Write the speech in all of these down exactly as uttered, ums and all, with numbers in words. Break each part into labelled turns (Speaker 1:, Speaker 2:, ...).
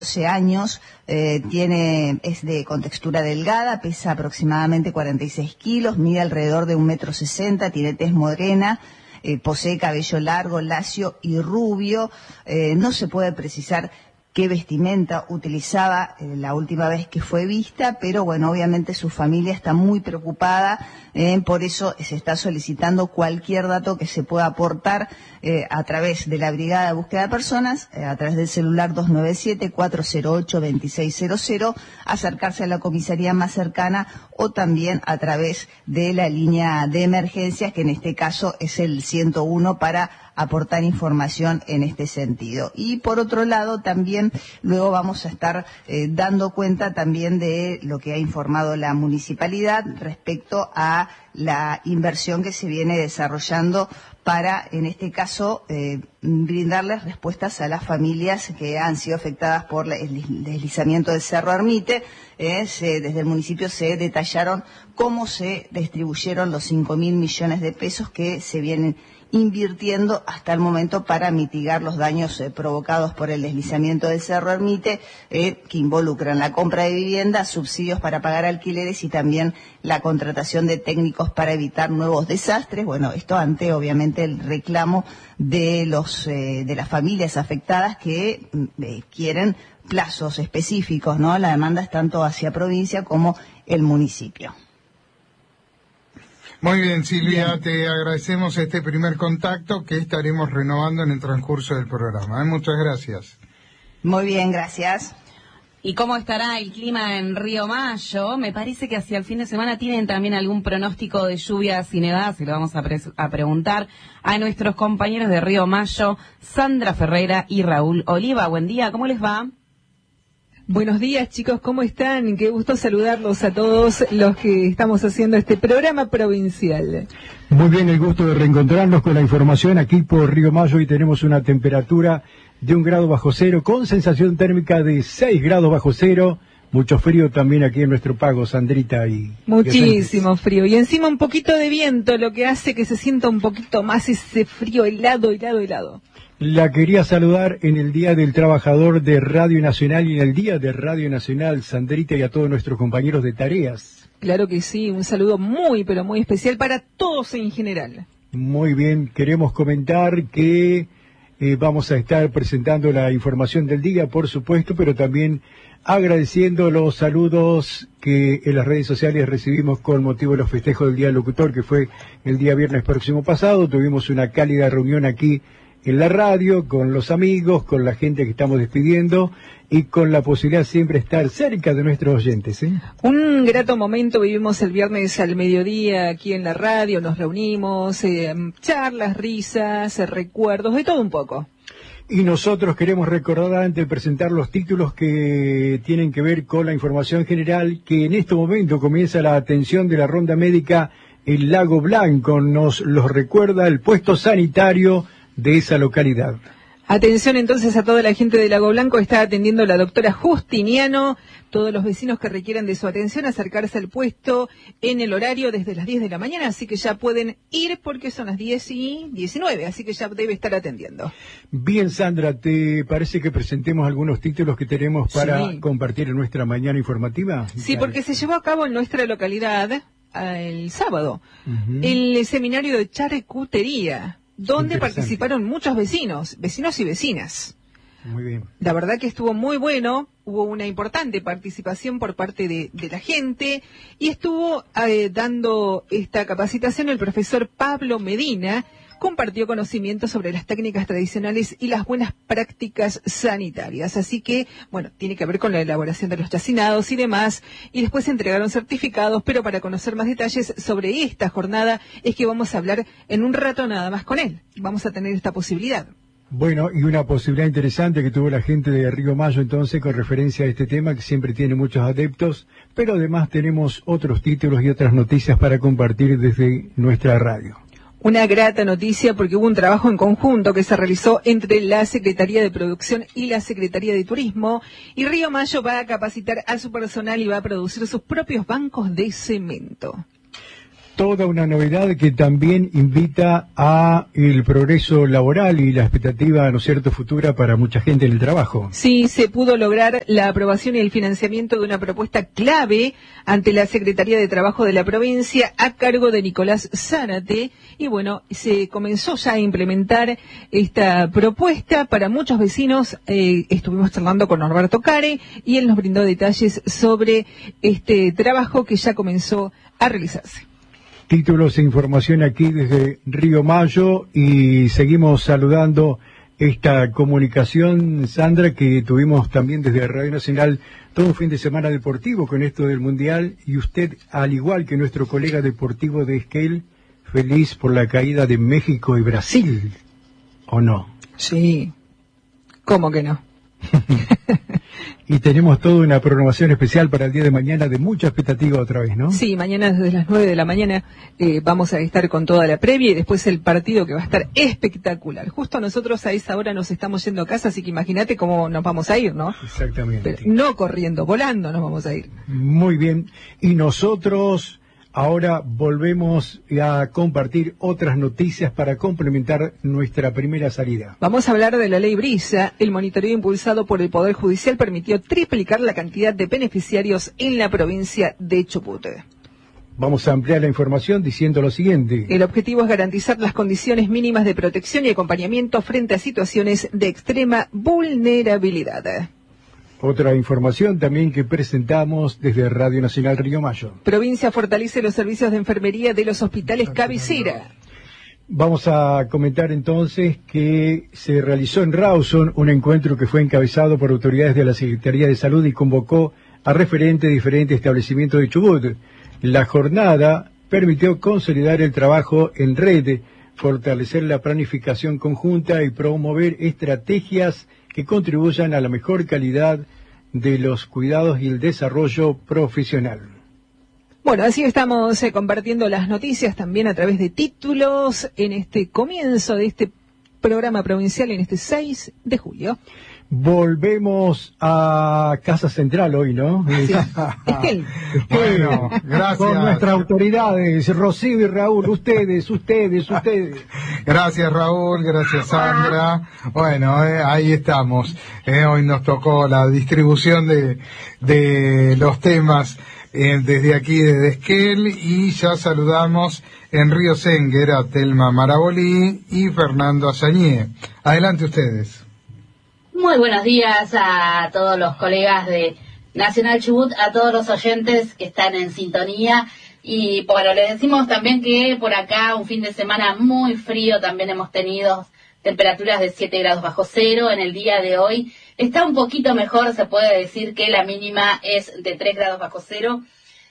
Speaker 1: doce años, eh, tiene, es de con textura delgada, pesa aproximadamente cuarenta y seis kilos, mide alrededor de un metro sesenta, tiene tez morena, eh, posee cabello largo, lacio y rubio. Eh, no se puede precisar qué vestimenta utilizaba eh, la última vez que fue vista, pero bueno, obviamente su familia está muy preocupada, eh, por eso se está solicitando cualquier dato que se pueda aportar eh, a través de la Brigada de Búsqueda de Personas, eh, a través del celular dos nueve siete, cuatro cero ocho, dos seis cero cero, acercarse a la comisaría más cercana o también a través de la línea de emergencias, que en este caso es el ciento uno, para aportar información en este sentido. Y por otro lado, también luego vamos a estar eh, dando cuenta también de lo que ha informado la municipalidad respecto a la inversión que se viene desarrollando para, en este caso, eh, brindarles respuestas a las familias que han sido afectadas por el deslizamiento del Cerro Ermite. Eh, se, desde el municipio se detallaron cómo se distribuyeron los cinco mil millones de pesos que se vienen invirtiendo hasta el momento para mitigar los daños eh, provocados por el deslizamiento del Cerro Ermite, eh, que involucran la compra de viviendas, subsidios para pagar alquileres y también la contratación de técnicos para evitar nuevos desastres. Bueno, esto ante obviamente el reclamo de los eh, de las familias afectadas que eh, quieren plazos específicos, ¿no? La demanda es tanto hacia provincia como el municipio.
Speaker 2: Muy bien, Silvia, bien. Te agradecemos este primer contacto que estaremos renovando en el transcurso del programa. ¿eh? Muchas gracias.
Speaker 1: Muy bien, gracias.
Speaker 3: ¿Y cómo estará el clima en Río Mayo? Me parece que hacia el fin de semana tienen también algún pronóstico de lluvias y nevadas, y lo vamos a, pre a preguntar a nuestros compañeros de Río Mayo, Sandra Ferreira y Raúl Oliva. Buen día, ¿cómo les va?
Speaker 4: Buenos días, chicos, ¿cómo están? Qué gusto saludarlos a todos los que estamos haciendo este programa provincial.
Speaker 5: Muy bien, el gusto de reencontrarnos con la información aquí por Río Mayo, y tenemos una temperatura de un grado bajo cero con sensación térmica de seis grados bajo cero. Mucho frío también aquí en nuestro pago, Sandrita. y
Speaker 4: Muchísimo frío. Y encima un poquito de viento, lo que hace que se sienta un poquito más ese frío helado, helado, helado.
Speaker 5: La quería saludar en el Día del Trabajador de Radio Nacional y en el Día de Radio Nacional, Sandrita, y a todos nuestros compañeros de tareas.
Speaker 4: Claro que sí, un saludo muy, pero muy especial para todos en general.
Speaker 5: Muy bien, queremos comentar que eh, vamos a estar presentando la información del día, por supuesto, pero también agradeciendo los saludos que en las redes sociales recibimos con motivo de los festejos del Día del Locutor, que fue el día viernes próximo pasado. Tuvimos una cálida reunión aquí en la radio, con los amigos, con la gente que estamos despidiendo y con la posibilidad siempre de estar cerca de nuestros oyentes. ¿eh?
Speaker 4: Un grato momento vivimos el viernes al mediodía aquí en la radio, nos reunimos, eh, charlas, risas, eh, recuerdos, de todo un poco.
Speaker 5: Y nosotros queremos recordar, antes de presentar los títulos que tienen que ver con la información general, que en este momento comienza la atención de la ronda médica en Lago Blanco. Nos los recuerda el puesto sanitario de esa localidad.
Speaker 4: Atención entonces a toda la gente de Lago Blanco, está atendiendo la doctora Justiniano. Todos los vecinos que requieran de su atención, acercarse al puesto en el horario desde las diez de la mañana, así que ya pueden ir porque son las diez y diecinueve, así que ya debe estar atendiendo.
Speaker 5: Bien, Sandra, ¿te parece que presentemos algunos títulos que tenemos para sí. compartir en nuestra mañana informativa?
Speaker 4: Sí, porque se llevó a cabo en nuestra localidad el sábado uh-huh. el seminario de charcutería, donde participaron muchos vecinos, vecinos y vecinas.
Speaker 5: Muy bien.
Speaker 4: La verdad que estuvo muy bueno, hubo una importante participación por parte de, de la gente, y estuvo eh, dando esta capacitación el profesor Pablo Medina. Compartió conocimientos sobre las técnicas tradicionales y las buenas prácticas sanitarias. Así que, bueno, tiene que ver con la elaboración de los chacinados y demás. Y después se entregaron certificados, pero para conocer más detalles sobre esta jornada es que vamos a hablar en un rato nada más con él. Vamos a tener esta posibilidad.
Speaker 5: Bueno, y una posibilidad interesante que tuvo la gente de Río Mayo entonces con referencia a este tema, que siempre tiene muchos adeptos, pero además tenemos otros títulos y otras noticias para compartir desde nuestra radio.
Speaker 4: Una grata noticia porque hubo un trabajo en conjunto que se realizó entre la Secretaría de Producción y la Secretaría de Turismo, y Río Mayo va a capacitar a su personal y va a producir sus propios bancos de cemento.
Speaker 5: Toda una novedad que también invita a el progreso laboral y la expectativa, ¿no es cierto?, futura para mucha gente en el trabajo.
Speaker 4: Sí, se pudo lograr la aprobación y el financiamiento de una propuesta clave ante la Secretaría de Trabajo de la provincia a cargo de Nicolás Zárate. Y bueno, se comenzó ya a implementar esta propuesta para muchos vecinos. Eh, estuvimos charlando con Norberto Care y él nos brindó detalles sobre este trabajo que ya comenzó a realizarse.
Speaker 5: Títulos e información aquí desde Río Mayo y seguimos saludando esta comunicación, Sandra, que tuvimos también desde Radio Nacional todo un fin de semana deportivo con esto del Mundial y usted, al igual que nuestro colega deportivo de Esquel, feliz por la caída de México y Brasil, ¿o no?
Speaker 4: Sí, ¿cómo que no?
Speaker 5: Y tenemos toda una programación especial para el día de mañana de mucha expectativa otra vez, ¿no?
Speaker 4: Sí, mañana desde las nueve de la mañana eh, vamos a estar con toda la previa y después el partido que va a estar espectacular. Justo nosotros a esa hora nos estamos yendo a casa, así que imagínate cómo nos vamos a ir, ¿no?
Speaker 5: Exactamente.
Speaker 4: Pero no corriendo, volando nos vamos a ir.
Speaker 5: Muy bien. Y nosotros ahora volvemos a compartir otras noticias para complementar nuestra primera salida.
Speaker 4: Vamos a hablar de la ley Brisa. El monitoreo impulsado por el Poder Judicial permitió triplicar la cantidad de beneficiarios en la provincia de Chubut.
Speaker 5: Vamos a ampliar la información diciendo lo siguiente.
Speaker 4: El objetivo es garantizar las condiciones mínimas de protección y acompañamiento frente a situaciones de extrema vulnerabilidad.
Speaker 5: Otra información también que presentamos desde Radio Nacional Río Mayo.
Speaker 4: Provincia fortalece los servicios de enfermería de los hospitales cabecera.
Speaker 5: Vamos a comentar entonces que se realizó en Rawson un encuentro que fue encabezado por autoridades de la Secretaría de Salud y convocó a referentes de diferentes establecimientos de Chubut. La jornada permitió consolidar el trabajo en red, fortalecer la planificación conjunta y promover estrategias que contribuyan a la mejor calidad de los cuidados y el desarrollo profesional.
Speaker 4: Bueno, así estamos eh, compartiendo las noticias también a través de títulos en este comienzo de este programa provincial en este seis de julio.
Speaker 5: Volvemos a Casa Central hoy, ¿no?
Speaker 4: Sí. Esquel.
Speaker 2: Bueno, gracias.
Speaker 5: Con nuestras autoridades, Rocío y Raúl, ustedes, ustedes, ustedes.
Speaker 2: Gracias, Raúl, gracias, Sandra. Bueno, eh, ahí estamos. Eh, hoy nos tocó la distribución de, de los temas eh, desde aquí, desde Esquel, y ya saludamos en Río Senguer a Telma Marabolí y Fernando Azañé. Adelante ustedes.
Speaker 6: Muy buenos días a todos los colegas de Nacional Chubut, a todos los oyentes que están en sintonía. Y bueno, les decimos también que por acá un fin de semana muy frío, también hemos tenido temperaturas de siete grados bajo cero. En el día de hoy está un poquito mejor, se puede decir que la mínima es de tres grados bajo cero.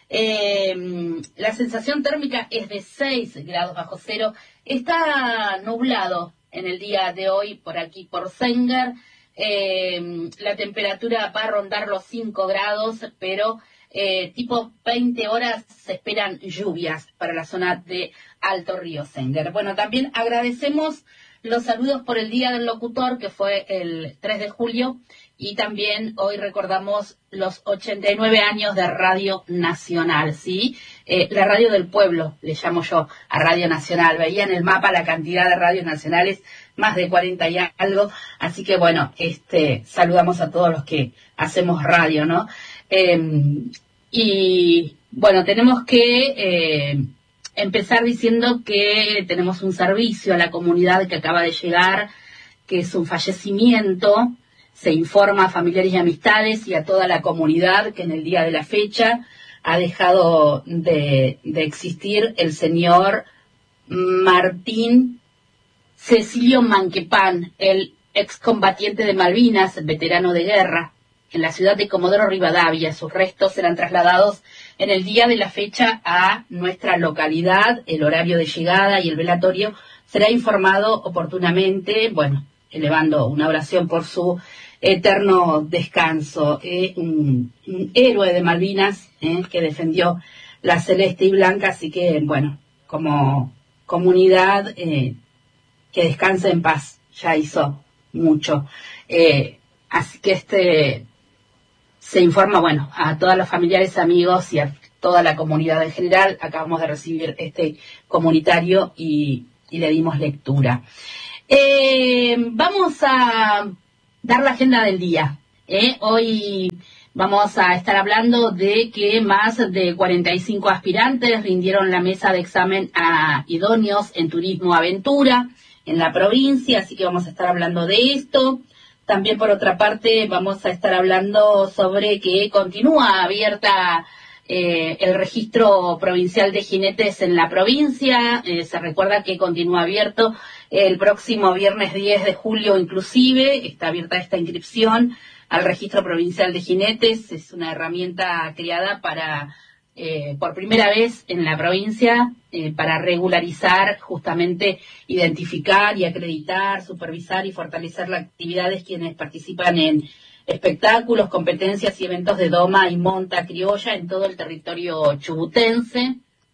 Speaker 6: Eh, la sensación térmica es de seis grados bajo cero. Está nublado en el día de hoy por aquí, por Senguer. Eh, la temperatura va a rondar los cinco grados, pero eh, tipo veinte horas se esperan lluvias para la zona de Alto Río Senguer. Bueno, también agradecemos los saludos por el Día del Locutor, que fue el tres de julio, y también hoy recordamos los ochenta y nueve años de Radio Nacional, ¿sí? Eh, la radio del pueblo, le llamo yo a Radio Nacional. Veía en el mapa la cantidad de radios nacionales, más de cuarenta y algo, así que bueno, este, saludamos a todos los que hacemos radio, ¿no? Eh, y bueno, tenemos que eh, empezar diciendo que tenemos un servicio a la comunidad que acaba de llegar, que es un fallecimiento. Se informa a familiares y amistades y a toda la comunidad que en el día de la fecha ha dejado de, de existir el señor Martín Cecilio Manquepán, el excombatiente de Malvinas, veterano de guerra, en la ciudad de Comodoro Rivadavia. Sus restos serán trasladados en el día de la fecha a nuestra localidad. El horario de llegada y el velatorio será informado oportunamente, bueno, elevando una oración por su eterno descanso. Eh, un, un héroe de Malvinas eh, que defendió la celeste y blanca, así que, bueno, como comunidad, eh, que descanse en paz, ya hizo mucho. Eh, así que este se informa, bueno, a todos los familiares, amigos y a toda la comunidad en general. Acabamos de recibir este comunitario y, y le dimos lectura. Eh, vamos a dar la agenda del día. ¿eh? Hoy vamos a estar hablando de que más de cuarenta y cinco aspirantes rindieron la mesa de examen a idóneos en turismo aventura en la provincia, así que vamos a estar hablando de esto. También, por otra parte, vamos a estar hablando sobre que continúa abierta eh, el registro provincial de jinetes en la provincia. Eh, se recuerda que continúa abierto el próximo viernes diez de julio inclusive. Está abierta esta inscripción al registro provincial de jinetes. Es una herramienta creada para, eh, por primera vez en la provincia, eh, para regularizar, justamente identificar y acreditar, supervisar y fortalecer las actividades quienes participan en espectáculos, competencias y eventos de doma y monta criolla en todo el territorio chubutense.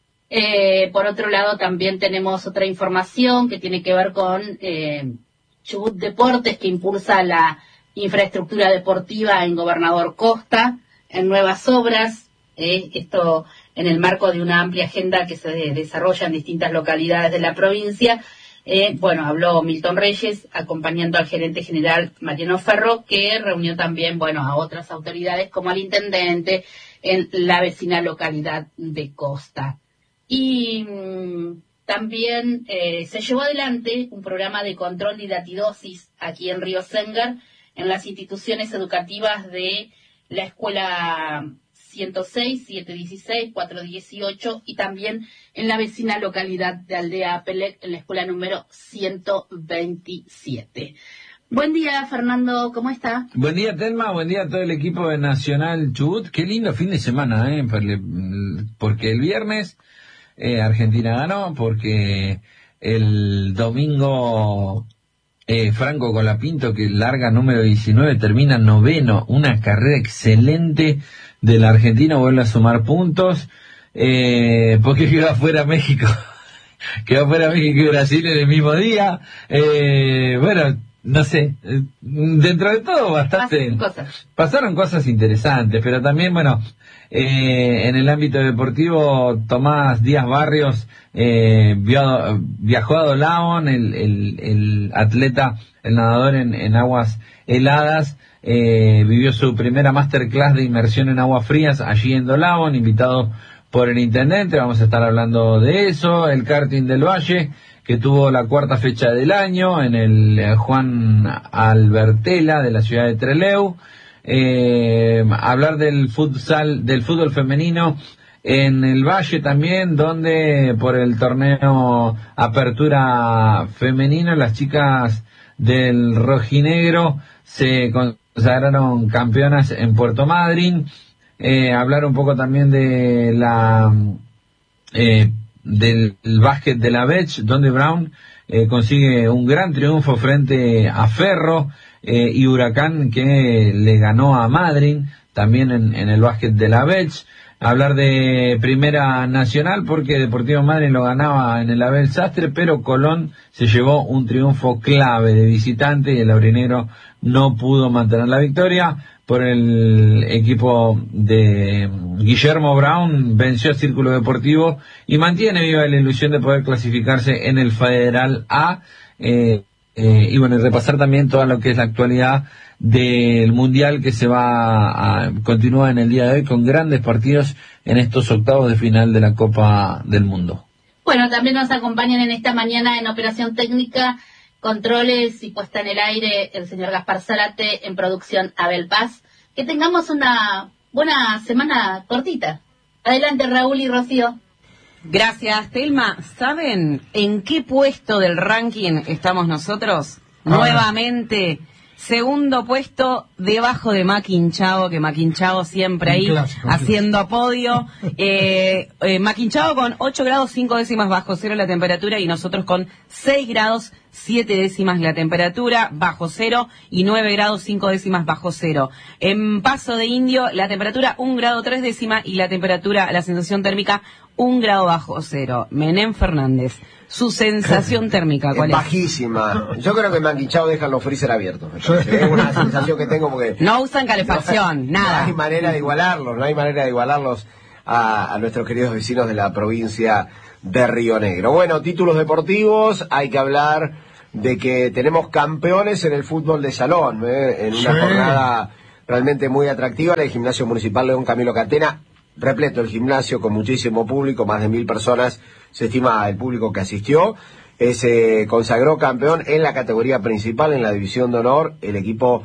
Speaker 6: Eh, por otro lado, también tenemos otra información que tiene que ver con eh, Chubut Deportes, que impulsa la infraestructura deportiva en Gobernador Costa, en nuevas obras, eh, esto en el marco de una amplia agenda que se de, desarrolla en distintas localidades de la provincia. Eh, bueno, habló Milton Reyes, acompañando al gerente general Mariano Ferro, que reunió también, bueno, a otras autoridades como al intendente en la vecina localidad de Costa. Y mmm, también eh, se llevó adelante un programa de control de datidosis aquí en Río Sengar, en las instituciones educativas de la escuela ciento seis, setecientos dieciséis, cuatrocientos dieciocho y también en la vecina localidad de Aldea Apelec, en la escuela número ciento veintisiete. Buen día, Fernando, ¿cómo está?
Speaker 7: Buen día, Telma, buen día a todo el equipo de Nacional Chubut. Qué lindo fin de semana, ¿eh? Porque el viernes eh, Argentina ganó, porque el domingo eh, Franco Colapinto, que larga número diecinueve, termina noveno, una carrera excelente del argentino, vuelve a sumar puntos, eh, porque quedó afuera México, quedó afuera México y Brasil en el mismo día, eh, bueno, no sé, dentro de todo bastante,
Speaker 6: pasaron cosas,
Speaker 7: pasaron cosas interesantes, pero también, bueno, eh, en el ámbito deportivo, Tomás Díaz Barrios eh, vio, viajó a Dolaon, el, el, el atleta, el nadador en, en aguas heladas, eh, vivió su primera masterclass de inmersión en aguas frías allí en Dolaon, invitado por el intendente. Vamos a estar hablando de eso. El karting del Valle, que tuvo la cuarta fecha del año en el eh, Juan Albertela de la ciudad de Trelew. Eh, hablar del futsal, del fútbol femenino en el Valle también, donde por el torneo Apertura Femenino las chicas del rojinegro se consagraron campeonas en Puerto Madryn. Eh, hablar un poco también de la eh, del básquet de la Bech, donde Brown eh, consigue un gran triunfo frente a Ferro eh, y Huracán, que le ganó a Madryn también en, en el básquet de la Bech. Hablar de Primera Nacional, porque Deportivo Madryn lo ganaba en el Abel Sastre, pero Colón se llevó un triunfo clave de visitante y el aurinegro no pudo mantener la victoria. Por el equipo de Guillermo Brown venció a Círculo Deportivo y mantiene viva la ilusión de poder clasificarse en el Federal A. Eh, eh, y bueno, y repasar también toda lo que es la actualidad del Mundial, que se va a continúa en el día de hoy con grandes partidos en estos octavos de final de la Copa del Mundo.
Speaker 6: Bueno, también nos acompañan en esta mañana en operación técnica, controles y puesta en el aire el señor Gaspar Zárate, en producción Abel Paz. Que tengamos una buena semana cortita. Adelante, Raúl y Rocío.
Speaker 3: Gracias, Telma. ¿Saben en qué puesto del ranking estamos nosotros? Ah. Nuevamente, segundo puesto debajo de Maquinchao, que Maquinchao siempre ahí clásico, haciendo podio. Eh, eh, Maquinchao con ocho grados cinco décimas bajo cero la temperatura y nosotros con seis grados siete décimas la temperatura bajo cero y nueve grados cinco décimas bajo cero. En Paso de Indio la temperatura un grado tres décimas y la temperatura, la sensación térmica un grado bajo cero. Menem Fernández, su sensación térmica, ¿cuál es?
Speaker 8: Bajísima. Yo creo que Maquinchao dejan los freezer abiertos. Es una sensación que tengo porque
Speaker 3: no usan calefacción,
Speaker 8: no,
Speaker 3: nada.
Speaker 8: No hay manera de igualarlos, no hay manera de igualarlos a, a nuestros queridos vecinos de la provincia de Río Negro. Bueno, títulos deportivos, hay que hablar de que tenemos campeones en el fútbol de salón, ¿eh? En una sí. jornada realmente muy atractiva en el Gimnasio Municipal León Camilo Catena, repleto el gimnasio con muchísimo público, más de mil personas, se estima el público que asistió. Eh, se consagró campeón en la categoría principal, en la división de honor, el equipo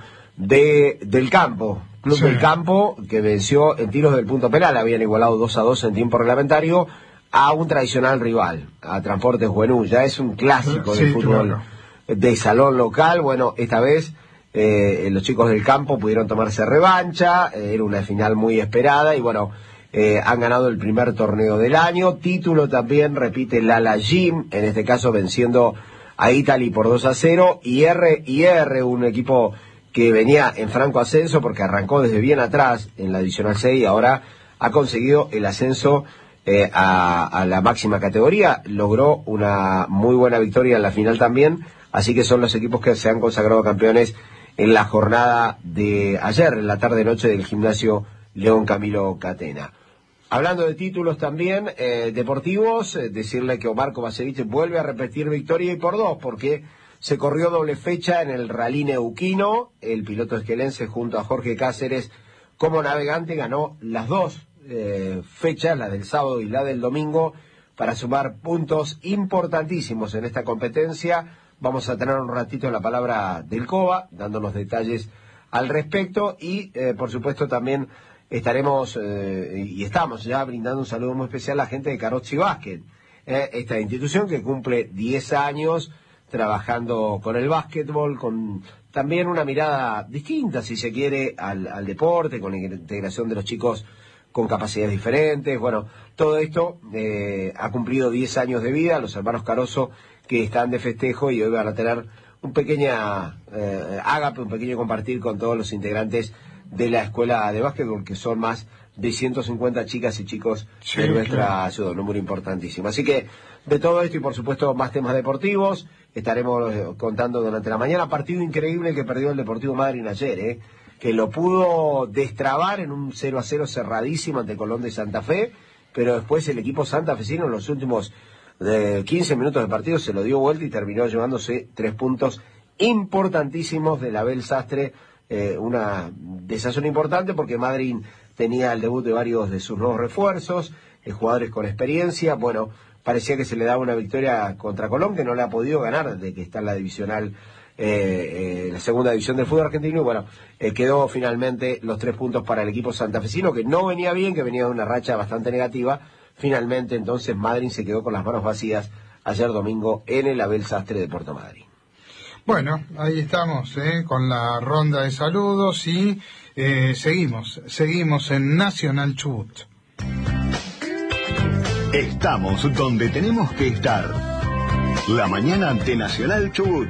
Speaker 8: de del campo, Club sí. del Campo, que venció en tiros del punto penal, habían igualado dos a dos en tiempo reglamentario, a un tradicional rival, a Transportes Juventud. Ya es un clásico sí, del fútbol claro. de salón local. Bueno, esta vez eh, los chicos del campo pudieron tomarse revancha, eh, era una final muy esperada, y bueno, Eh, han ganado el primer torneo del año. Título también, repite Lala Jim, en este caso venciendo a Italy por dos a cero, y R y R, un equipo que venía en franco ascenso porque arrancó desde bien atrás en la Divisional seis y ahora ha conseguido el ascenso eh, a, a la máxima categoría, logró una muy buena victoria en la final también, así que son los equipos que se han consagrado campeones en la jornada de ayer, en la tarde-noche del Gimnasio León Camilo Catena. Hablando de títulos también eh, deportivos, eh, decirle que Omar Kovacevic vuelve a repetir victoria y por dos, porque se corrió doble fecha en el Rally Neuquino. El piloto esquelense junto a Jorge Cáceres como navegante ganó las dos eh, fechas, la del sábado y la del domingo, para sumar puntos importantísimos en esta competencia. Vamos a tener un ratito la palabra del Cova, dándonos detalles al respecto, y eh, por supuesto también estaremos eh, y estamos ya brindando un saludo muy especial a la gente de Carozzi Básquet, eh, esta institución que cumple diez años trabajando con el básquetbol, con también una mirada distinta, si se quiere, al, al deporte, con la integración de los chicos con capacidades diferentes. Bueno, todo esto eh, ha cumplido diez años de vida, los hermanos Carozo, que están de festejo y hoy van a tener un pequeña eh, ágape, un pequeño compartir con todos los integrantes de la escuela de básquetbol, que son más de ciento cincuenta chicas y chicos sí, de nuestra claro. ciudad, un número importantísimo. Así que de todo esto y por supuesto más temas deportivos estaremos contando durante la mañana. Partido increíble que perdió el Deportivo Madryn ayer, ¿eh? que lo pudo destrabar en un cero a cero cerradísimo ante Colón de Santa Fe, pero después el equipo santafesino en los últimos de quince minutos de partido se lo dio vuelta y terminó llevándose tres puntos importantísimos de la Abel Sastre. Eh, una desazón importante porque Madryn tenía el debut de varios de sus nuevos refuerzos, eh, jugadores con experiencia. Bueno, parecía que se le daba una victoria contra Colón, que no le ha podido ganar desde que está en la divisional, eh, eh, la segunda división del fútbol argentino. Y bueno, eh, quedó finalmente los tres puntos para el equipo santafesino, que no venía bien, que venía de una racha bastante negativa. Finalmente entonces Madryn se quedó con las manos vacías ayer domingo en el Abel Sastre de Puerto Madryn.
Speaker 2: Bueno, ahí estamos eh, con la ronda de saludos y eh, seguimos, seguimos en Nacional Chubut.
Speaker 9: Estamos donde tenemos que estar. La mañana de Nacional Chubut.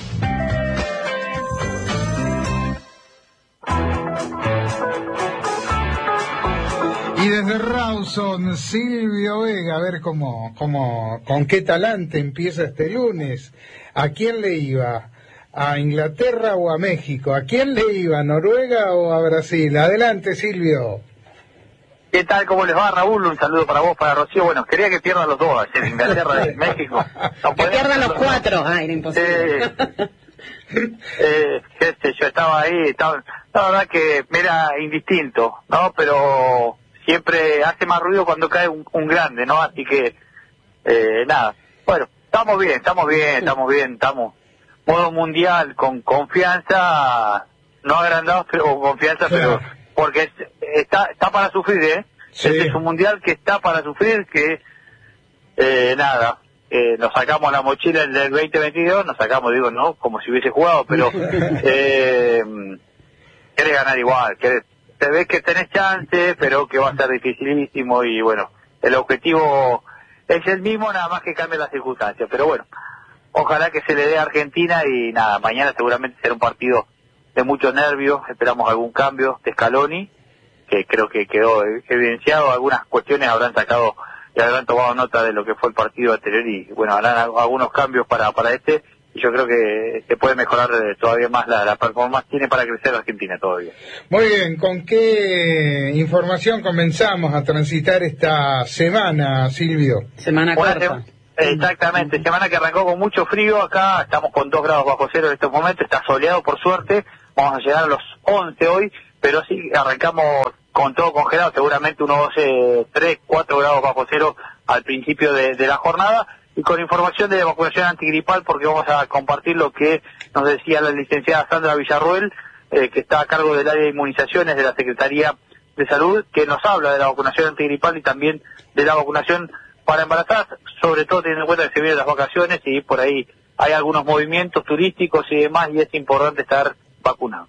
Speaker 2: Y desde Rawson, Silvio Vega, a ver cómo, cómo, con qué talante empieza este lunes. ¿A quién le iba? ¿A Inglaterra o a México? ¿A quién le iba? ¿A Noruega o a Brasil? Adelante, Silvio.
Speaker 10: ¿Qué tal? ¿Cómo les va, Raúl? Un saludo para vos, para Rocío. Bueno, quería que pierdan los dos, ayer, Inglaterra y México. No
Speaker 3: que pierdan los cuatro. Ah, era imposible.
Speaker 10: Eh, eh, qué sé yo, estaba ahí, estaba, la verdad que era indistinto, ¿no? Pero siempre hace más ruido cuando cae un, un grande, ¿no? Así que, eh, nada. Bueno, estamos bien, estamos bien, estamos bien, estamos modo mundial con confianza, no agrandados, pero con confianza, pero porque está está para sufrir, ¿eh? Sí. Este es un mundial que está para sufrir, que eh, nada, eh, nos sacamos la mochila del veinte veintidós, nos sacamos, digo, no, como si hubiese jugado, pero eh, querés ganar igual, querés, te ves que tenés chance, pero que va a ser dificilísimo y bueno, el objetivo es el mismo, nada más que cambia las circunstancias, pero bueno, ojalá que se le dé a Argentina y nada, mañana seguramente será un partido de muchos nervios, esperamos algún cambio de Scaloni, que creo que quedó evidenciado, algunas cuestiones habrán sacado y habrán tomado nota de lo que fue el partido anterior y bueno, harán algunos cambios para para este y yo creo que se puede mejorar todavía más la, la performance, tiene para crecer Argentina todavía.
Speaker 2: Muy bien, ¿con qué información comenzamos a transitar esta semana, Silvio?
Speaker 3: Semana corta.
Speaker 10: Exactamente, semana que arrancó con mucho frío acá, estamos con dos grados bajo cero en estos momentos, está soleado por suerte, vamos a llegar a los once hoy, pero sí arrancamos con todo congelado, seguramente unos doce, tres, cuatro grados bajo cero al principio de, de la jornada, y con información de vacunación antigripal, porque vamos a compartir lo que nos decía la licenciada Sandra Villarruel, eh, que está a cargo del área de inmunizaciones de la Secretaría de Salud, que nos habla de la vacunación antigripal y también de la vacunación para embarazadas, sobre todo teniendo en cuenta que se vienen las vacaciones y por ahí hay algunos movimientos turísticos y demás, y es importante estar vacunados.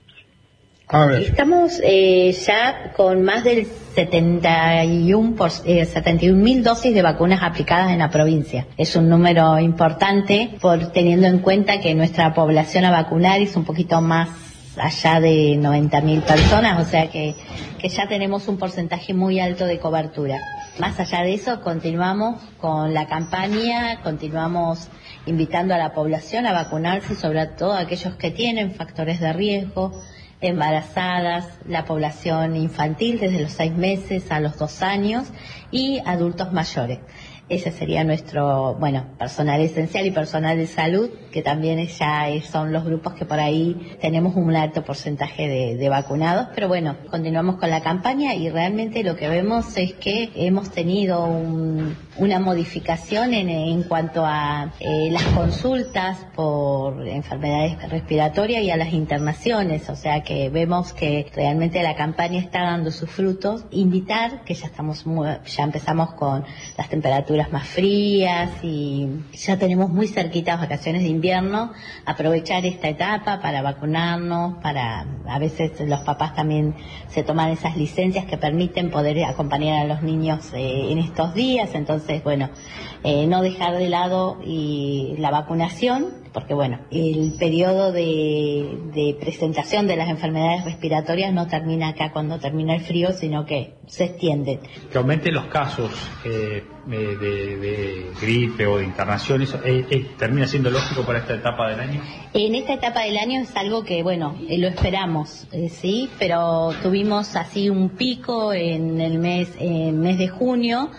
Speaker 2: A ver.
Speaker 11: Estamos eh, ya con más del setenta y uno por, eh, setenta y un mil dosis de vacunas aplicadas en la provincia. Es un número importante, por teniendo en cuenta que nuestra población a vacunar es un poquito más allá de noventa mil personas, o sea que, que ya tenemos un porcentaje muy alto de cobertura. Más allá de eso, continuamos con la campaña, continuamos invitando a la población a vacunarse, sobre todo aquellos que tienen factores de riesgo, embarazadas, la población infantil desde los seis meses a los dos años y adultos mayores. Ese sería nuestro, bueno, personal esencial y personal de salud, que también es ya es, son los grupos que por ahí tenemos un alto porcentaje de, de vacunados, pero bueno, continuamos con la campaña y realmente lo que vemos es que hemos tenido un, una modificación en, en cuanto a eh, las consultas por enfermedades respiratorias y a las internaciones, o sea que vemos que realmente la campaña está dando sus frutos. Invitar, que ya estamos muy, ya empezamos con las temperaturas más frías y ya tenemos muy cerquitas vacaciones de invierno, aprovechar esta etapa para vacunarnos, para a veces los papás también se toman esas licencias que permiten poder acompañar a los niños eh, en estos días, entonces bueno, eh, no dejar de lado y la vacunación, porque bueno, el periodo de, de presentación de las enfermedades respiratorias no termina acá cuando termina el frío, sino que se extienden.
Speaker 12: Que aumenten los casos eh, de, de, de gripe o de internación, ¿eso eh, eh, termina siendo lógico para esta etapa del año?
Speaker 11: En esta etapa del año es algo que, bueno, eh, lo esperamos, eh, sí, pero tuvimos así un pico en el mes, en mes de junio,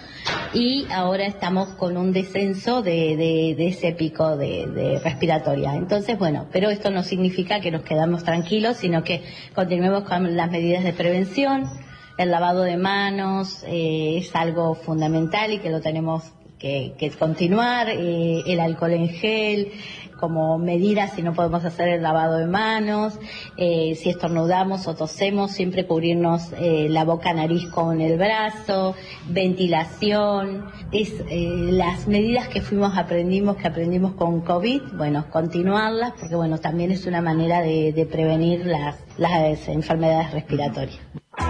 Speaker 11: y ahora estamos con un descenso de, de, de ese pico de, de respiratoria. Entonces, bueno, pero esto no significa que nos quedamos tranquilos, sino que continuemos con las medidas de prevención. El lavado de manos eh, es algo fundamental y que lo tenemos que, que continuar, eh, el alcohol en gel como medida si no podemos hacer el lavado de manos, eh, si estornudamos o tosemos, siempre cubrirnos eh, la boca, nariz con el brazo, ventilación, es eh, las medidas que fuimos aprendimos, que aprendimos con COVID, bueno, continuarlas, porque bueno, también es una manera de, de prevenir las, las enfermedades respiratorias.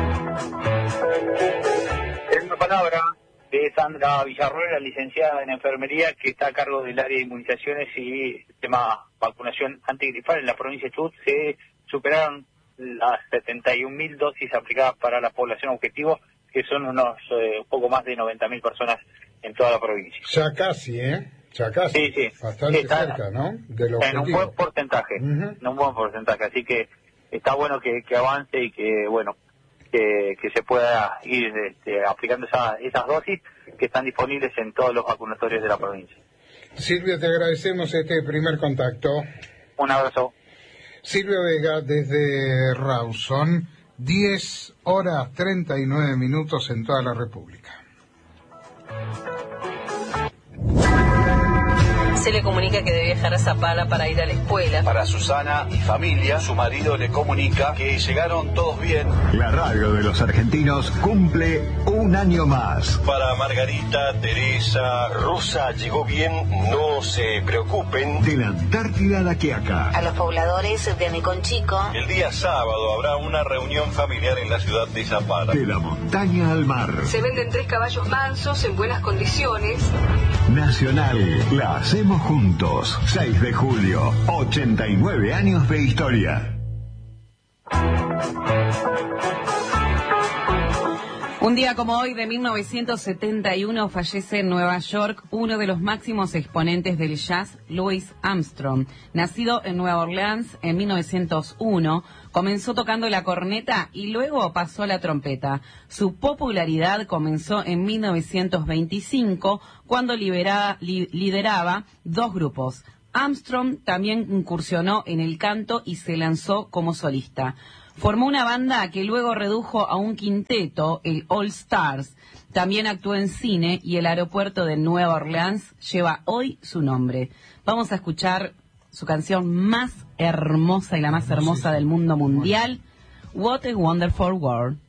Speaker 10: En una palabra de Sandra Villarruel, la licenciada en enfermería que está a cargo del área de inmunizaciones y el tema vacunación antigripal en la provincia de Chubut. Se superaron las setenta y un mil dosis aplicadas para la población objetivo, que son unos eh, poco más de noventa mil personas en toda la provincia.
Speaker 2: Ya casi, ¿eh? Ya casi.
Speaker 10: Sí, sí.
Speaker 2: Bastante
Speaker 10: está
Speaker 2: cerca, ¿no? Del objetivo.
Speaker 10: En un buen porcentaje,
Speaker 2: uh-huh.
Speaker 10: en un buen porcentaje. Así que está bueno que, que avance y que, bueno, Que, que se pueda ir este, aplicando esa, esas dosis que están disponibles en todos los vacunatorios de la provincia.
Speaker 2: Silvio, te agradecemos este primer contacto.
Speaker 10: Un abrazo.
Speaker 2: Silvio Vega desde Rawson, diez horas treinta y nueve minutos en toda la República.
Speaker 13: Se le comunica que debe viajar a Zapala para ir a la escuela.
Speaker 14: Para Susana y familia, su marido le comunica que llegaron todos bien.
Speaker 9: La radio de los argentinos cumple un año más.
Speaker 14: Para Margarita, Teresa, Rosa llegó bien, no se preocupen.
Speaker 9: De la Antártida a la Quiaca.
Speaker 13: A los pobladores de Neconchico.
Speaker 14: El día sábado habrá una reunión familiar en la ciudad de Zapala.
Speaker 9: De la montaña al mar.
Speaker 13: Se venden tres caballos mansos en buenas condiciones.
Speaker 9: Nacional, la hacemos juntos. seis de julio, ochenta y nueve años de historia.
Speaker 3: Un día como hoy de mil novecientos setenta y uno fallece en Nueva York uno de los máximos exponentes del jazz, Louis Armstrong. Nacido en Nueva Orleans en mil novecientos uno, comenzó tocando la corneta y luego pasó a la trompeta. Su popularidad comenzó en mil novecientos veinticinco, cuando liberaba, li, lideraba dos grupos. Armstrong también incursionó en el canto y se lanzó como solista. Formó una banda que luego redujo a un quinteto, el All Stars. También actuó en cine y el aeropuerto de Nueva Orleans lleva hoy su nombre. Vamos a escuchar su canción más hermosa y la más hermosa del mundo mundial, What a Wonderful World.